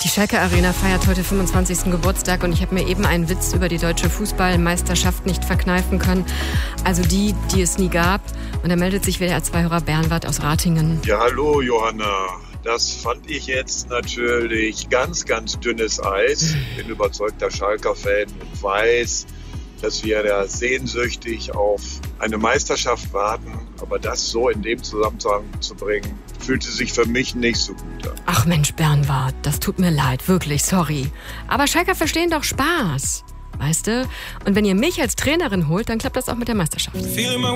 Die Schalke Arena feiert heute 25. Geburtstag und ich habe mir eben einen Witz über die deutsche Fußballmeisterschaft nicht verkneifen können. Also die es nie gab. Und da meldet sich WDR 2-Hörer Bernward aus Ratingen. Ja, hallo Johanna. Das fand ich jetzt natürlich ganz, ganz dünnes Eis. Ich bin überzeugter Schalker-Fan und weiß, dass wir da sehnsüchtig auf eine Meisterschaft warten. Aber das so in dem Zusammenhang zu bringen, fühlte sich für mich nicht so gut an. Ach Mensch, Bernward, das tut mir leid, wirklich, sorry. Aber Schalker verstehen doch Spaß, weißt du? Und wenn ihr mich als Trainerin holt, dann klappt das auch mit der Meisterschaft.